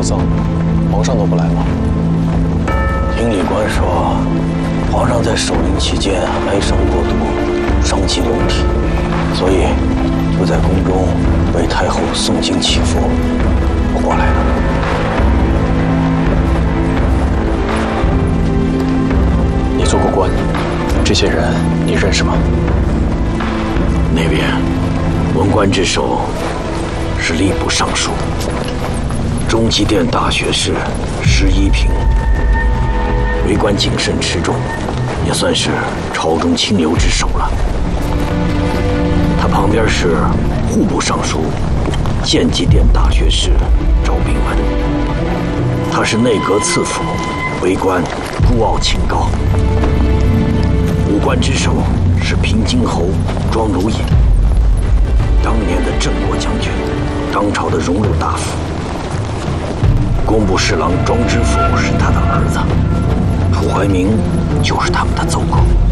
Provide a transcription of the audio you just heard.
有葬，皇上都不来吗？ 听礼官说，皇上在守灵期间哀伤过度，伤及龙体，所以就在宫中为太后诵经祈福，活来了。 你做过官，这些人你认识吗？ 那边文官之首是吏部尚书，中极殿大学士施一平，为官谨慎持重，也算是朝中清流之首了。他旁边是户部尚书建极殿大学士赵秉文，他是内阁次辅，为官孤傲清高。武官之首是平津侯庄如隐，当年的镇国将军，当朝的荣禄大夫。工部侍郎庄知府是他的儿子，楚怀明就是他们的奏狗。